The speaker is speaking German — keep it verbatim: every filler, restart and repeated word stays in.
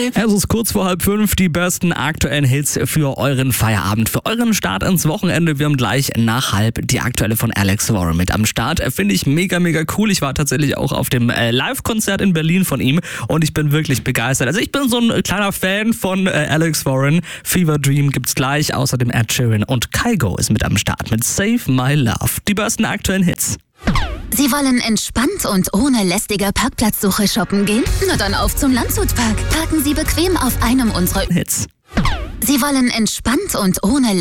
Live. Es ist kurz vor halb fünf, die besten aktuellen Hits für euren Feierabend, für euren Start ins Wochenende. Wir haben gleich nach halb die aktuelle von Alex Warren mit am Start. Finde ich mega, mega cool. Ich war tatsächlich auch auf dem äh, Live-Konzert in Berlin von ihm und ich bin wirklich begeistert. Also ich bin so ein kleiner Fan von äh, Alex Warren. Fever Dream gibt's gleich, außerdem Ed Sheeran und Kygo ist mit am Start mit Save My Love. Die besten aktuellen Hits. Sie wollen entspannt und ohne lästige Parkplatzsuche shoppen gehen? Na dann auf zum Landshutpark. Parken Sie bequem auf einem unserer Hits. Sie wollen entspannt und ohne